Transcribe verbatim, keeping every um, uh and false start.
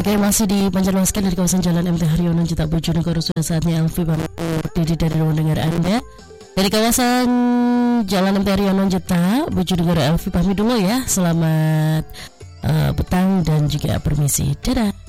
Oke, masih dipanjangkan dari kawasan Jalan M T Haryono Cita Bojonegoro. Sudah saatnya Alfi pamit diri dari ruang dengar Anda. Dari kawasan Jalan M T Haryono Cita Bojonegoro, Alfi pamit dulu ya. Selamat uh, petang dan juga permisi. Dadah.